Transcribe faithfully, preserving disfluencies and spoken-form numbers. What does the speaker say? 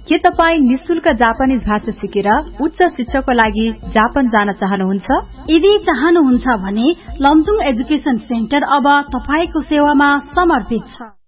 के तपाई निशुल्क जापानीज भाषा सिकेर उच्च शिक्षाको लागि जापान जान चाहनुहुन्छ? यदि चाहनुहुन्छ भने लमजुङ एजुकेशन सेन्टर अब तपाईको सेवामा समर्पित छ।